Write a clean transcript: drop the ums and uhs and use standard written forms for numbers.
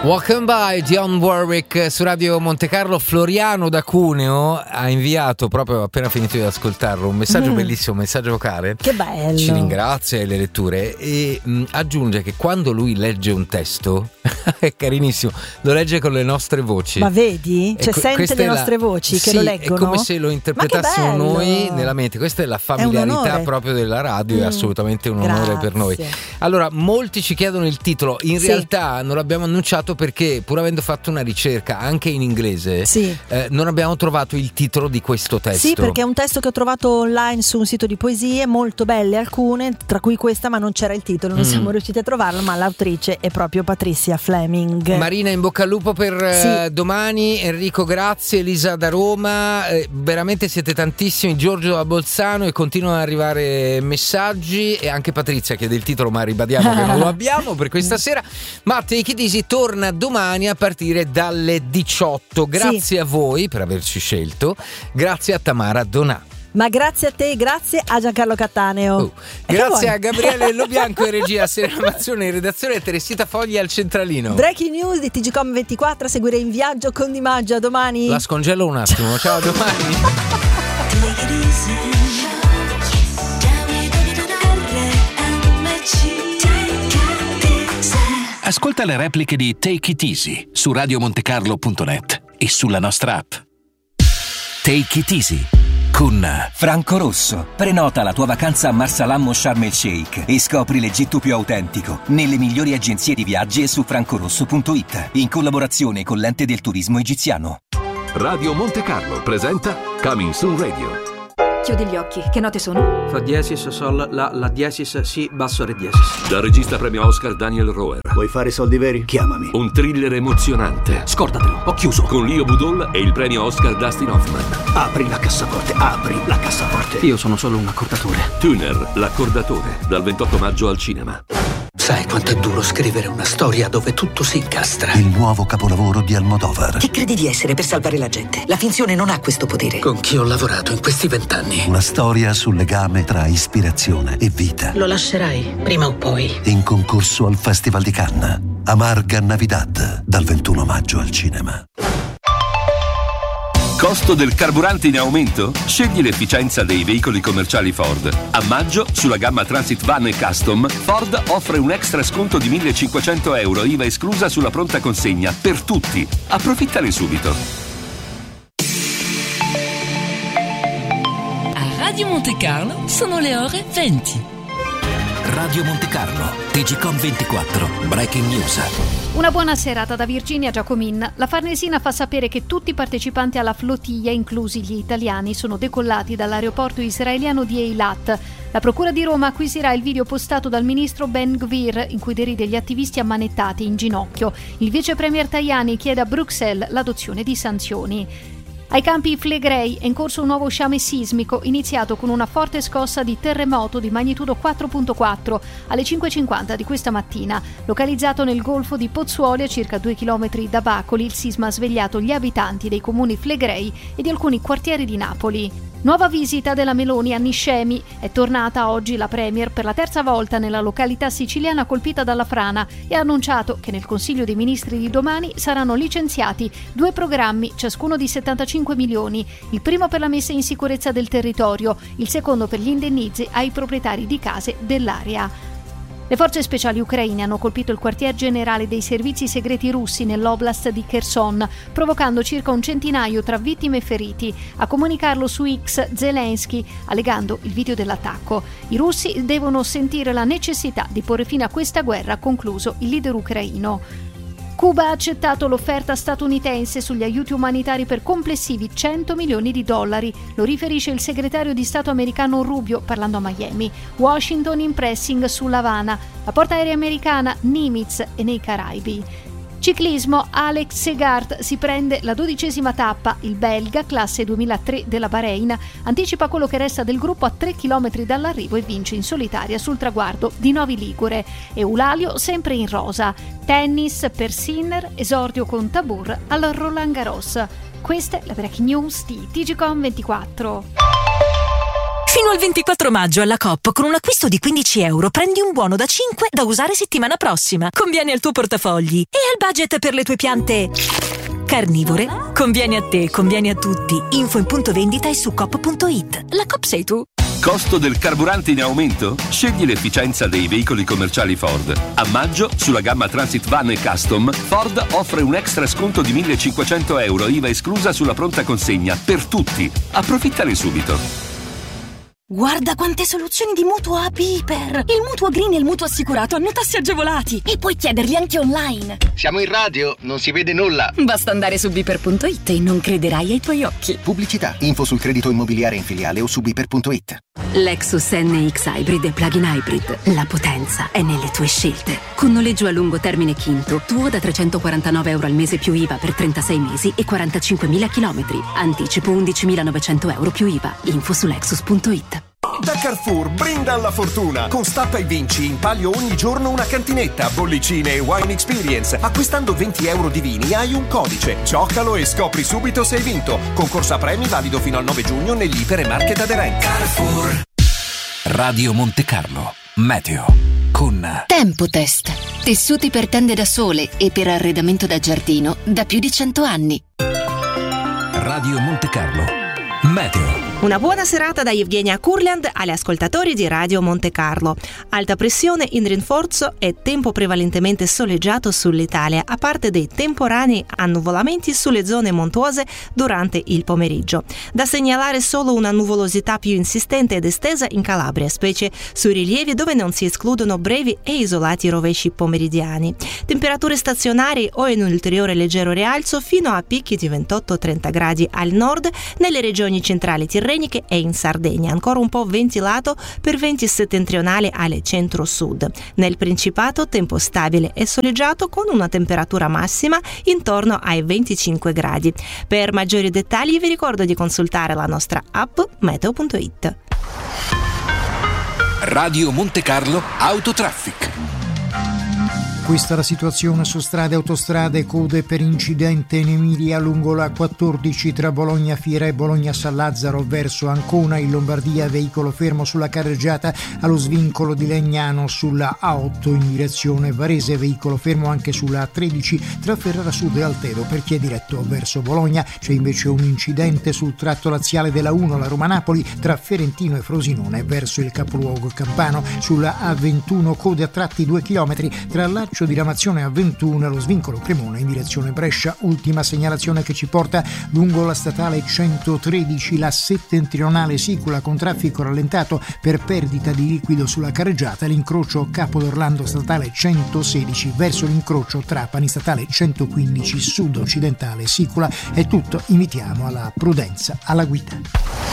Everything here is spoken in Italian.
Welcome by Dionne Warwick su Radio Monte Carlo. Floriano da Cuneo ha inviato, proprio appena finito di ascoltarlo, un messaggio bellissimo, un messaggio vocale. Che bello. Ci ringrazia le letture e aggiunge che quando lui legge un testo è carinissimo, lo legge con le nostre voci. Ma vedi? Cioè sente le nostre voci che lo leggono? È come se lo interpretassimo noi nella mente. Questa è la familiarità proprio della radio, è assolutamente un onore per noi. Allora, molti ci chiedono il titolo. In realtà non l'abbiamo annunciato perché, pur avendo fatto una ricerca anche in inglese, non abbiamo trovato il titolo di questo testo. Sì, perché è un testo che ho trovato online su un sito di poesie, molto belle alcune, tra cui questa, ma non c'era il titolo, non siamo riusciti a trovarlo, ma l'autrice è proprio Patricia Fleming. Marina, in bocca al lupo per domani. Enrico, grazie. Elisa da Roma, veramente siete tantissimi. Giorgio da Bolzano, e continuano ad arrivare messaggi, e anche Patrizia chiede il titolo, ma ribadiamo che non lo abbiamo per questa sera. Ma Take It Easy torna domani a partire dalle 18. Grazie a voi per averci scelto, grazie a Tamara Donà. Ma grazie a te, grazie a Giancarlo Cattaneo. Grazie a Gabriele Lobianco in regia, Serena Mazzone in redazione e Teresita Fogli al centralino. Breaking news di TGcom 24 a seguire in viaggio con Di Maggio. A domani. La scongelo un attimo. Ciao, a domani. Ascolta le repliche di Take It Easy su radiomontecarlo.net e sulla nostra app. Take It Easy con Franco Rosso. Prenota la tua vacanza a Marsalam o Sharm el Sheikh e scopri l'Egitto più autentico nelle migliori agenzie di viaggi e su francorosso.it, in collaborazione con l'Ente del Turismo Egiziano. Radio Monte Carlo presenta Coming Soon Radio. Chiudi gli occhi, che note sono? Fa diesis, sol, la diesis, si, basso, re diesis. Dal regista premio Oscar Daniel Roher. Vuoi fare soldi veri? Chiamami. Un thriller emozionante. Scordatelo, ho chiuso. Con Leo Budol e il premio Oscar Dustin Hoffman. Apri la cassaforte, apri la cassaforte. Io sono solo un accordatore. Tuner, l'accordatore, dal 28 maggio al cinema. Sai quanto è duro scrivere una storia dove tutto si incastra? Il nuovo capolavoro di Almodovar. Chi credi di essere per salvare la gente? La finzione non ha questo potere. Con chi ho lavorato in questi 20 anni? Una storia sul legame tra ispirazione e vita. Lo lascerai, prima o poi. In concorso al Festival di Cannes. Amarga Navidad, dal 21 maggio al cinema. Costo del carburante in aumento? Scegli l'efficienza dei veicoli commerciali Ford. A maggio, sulla gamma Transit Van e Custom, Ford offre un extra sconto di €1.500, IVA esclusa sulla pronta consegna, per tutti. Approfittane subito. A Radio Monte Carlo sono le ore 20. Radio Monte Carlo, TGcom 24, Breaking News. Una buona serata da Virginia Giacomin. La Farnesina fa sapere che tutti i partecipanti alla flottiglia, inclusi gli italiani, sono decollati dall'aeroporto israeliano di Eilat. La Procura di Roma acquisirà il video postato dal ministro Ben Gvir, in cui deride gli attivisti ammanettati in ginocchio. Il vice premier Tajani chiede a Bruxelles l'adozione di sanzioni. Ai campi Flegrei è in corso un nuovo sciame sismico, iniziato con una forte scossa di terremoto di magnitudo 4.4 alle 5:50 di questa mattina. Localizzato nel golfo di Pozzuoli, a circa 2 chilometri da Bacoli, il sisma ha svegliato gli abitanti dei comuni Flegrei e di alcuni quartieri di Napoli. Nuova visita della Meloni a Niscemi. È tornata oggi la Premier per la terza volta nella località siciliana colpita dalla frana e ha annunciato che nel Consiglio dei Ministri di domani saranno licenziati 2 programmi, ciascuno di 75 milioni. Il primo per la messa in sicurezza del territorio, il secondo per gli indennizzi ai proprietari di case dell'area. Le forze speciali ucraine hanno colpito il quartier generale dei servizi segreti russi nell'oblast di Kherson, provocando circa un centinaio tra vittime e feriti. A comunicarlo su X Zelensky, allegando il video dell'attacco. I russi devono sentire la necessità di porre fine a questa guerra, ha concluso il leader ucraino. Cuba ha accettato l'offerta statunitense sugli aiuti umanitari per complessivi $100 milioni. Lo riferisce il segretario di Stato americano Rubio parlando a Miami. Washington in pressing sull'Havana, la porta aerea americana Nimitz e nei Caraibi. Ciclismo, Alex Segard si prende la 12ª tappa. Il belga, classe 2003 della Bahrain, anticipa quello che resta del gruppo a 3 chilometri dall'arrivo e vince in solitaria sul traguardo di Novi Ligure. Eulalio sempre in rosa. Tennis per Sinner, esordio con Tabur al Roland Garros. Questa è la breaking news di TGcom 24. Fino al 24 maggio alla Coop con un acquisto di €15 prendi un buono da 5 da usare settimana prossima. Conviene al tuo portafogli e al budget per le tue piante carnivore. Conviene a te, conviene a tutti. Info in punto vendita e su coop.it. La Coop sei tu. Costo del carburante in aumento? Scegli l'efficienza dei veicoli commerciali Ford. A maggio, sulla gamma Transit Van e Custom, Ford offre un extra sconto di €1.500, IVA esclusa sulla pronta consegna, per tutti. Approfittane subito. Guarda quante soluzioni di mutuo a Piper! Il mutuo green e il mutuo assicurato hanno tassi agevolati e puoi chiederli anche online. Siamo in radio, non si vede nulla. Basta andare su Piper.it e non crederai ai tuoi occhi. Pubblicità, info sul credito immobiliare in filiale o su Piper.it. Lexus NX Hybrid e Plug-in Hybrid. La potenza è nelle tue scelte. Con noleggio a lungo termine Quinto, tuo da €349 al mese più IVA per 36 mesi e 45.000 chilometri. Anticipo €11.900 più IVA. Info su Lexus.it. Da Carrefour brinda alla fortuna. Con Stappa e vinci in palio ogni giorno una cantinetta, bollicine e wine experience. Acquistando €20 di vini hai un codice. Giocalo e scopri subito se hai vinto. Concorso a premi valido fino al 9 giugno negli iper e market aderenti. Carrefour. Radio Monte Carlo. Meteo. Con Tempotest. Tessuti per tende da sole e per arredamento da giardino da più di 100 anni. Radio Monte Carlo. Meteo. Una buona serata da Evgenia Kurland agli ascoltatori di Radio Monte Carlo. Alta pressione in rinforzo e tempo prevalentemente soleggiato sull'Italia, a parte dei temporanei annuvolamenti sulle zone montuose durante il pomeriggio. Da segnalare solo una nuvolosità più insistente ed estesa in Calabria, specie sui rilievi dove non si escludono brevi e isolati rovesci pomeridiani. Temperature stazionarie o in un ulteriore leggero rialzo fino a picchi di 28-30 gradi al nord nelle regioni centrali tirreniche e in Sardegna, ancora un po' ventilato per venti settentrionali alle centro-sud. Nel Principato tempo stabile e soleggiato con una temperatura massima intorno ai 25 gradi. Per maggiori dettagli vi ricordo di consultare la nostra app meteo.it. Radio Monte Carlo Autotraffic. Questa è la situazione su strade e autostrade, code per incidente in Emilia lungo la 14 tra Bologna Fiera e Bologna San Lazzaro verso Ancona, in Lombardia veicolo fermo sulla carreggiata allo svincolo di Legnano, sulla A8 in direzione Varese veicolo fermo anche sulla A13 tra Ferrara Sud e Altedo per chi è diretto verso Bologna. C'è invece un incidente sul tratto laziale della 1 la Roma-Napoli tra Ferentino e Frosinone verso il capoluogo campano, sulla A21 code a tratti 2 km tra Laccio di Ramazione a 21 e lo svincolo Cremona in direzione Brescia. Ultima segnalazione che ci porta lungo la statale 113 la settentrionale Sicula con traffico rallentato per perdita di liquido sulla carreggiata, l'incrocio Capo d'Orlando statale 116 verso l'incrocio Trapani statale 115 sud-occidentale Sicula. È tutto, invitiamo alla prudenza alla guida.